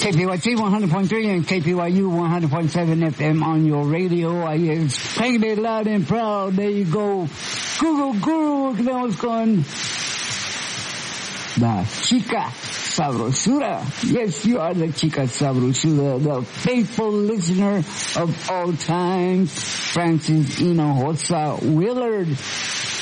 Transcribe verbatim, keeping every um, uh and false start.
K P Y T one hundred point three and K P Y U one hundred point seven F M on your radio. I it's playing it loud and proud. There you go. Google Guru, que tenemos con la chica sabrosura. Yes, you are the chica sabrosura, the faithful listener of all times, Francis Hinojosa Willard.